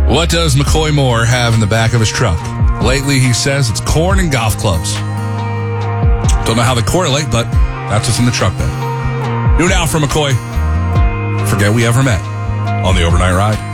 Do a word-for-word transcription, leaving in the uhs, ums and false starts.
What does McCoy Moore have in the back of his truck? Lately, he says it's corn and golf clubs. Don't know how they correlate, but that's what's in the truck bed. New now from McCoy. Forget we ever met on the Overnight Ride.